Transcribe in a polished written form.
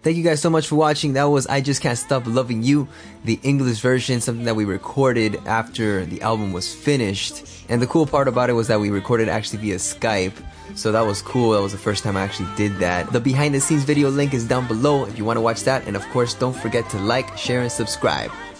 Thank you guys so much for watching. That was I Just Can't Stop Loving You, the English version, something that we recorded after the album was finished. And the cool part about it was that we recorded actually via Skype. So that was cool. That was the first time I actually did that. The behind the scenes video link is down below if you want to watch that. And of course, don't forget to like, share, and subscribe.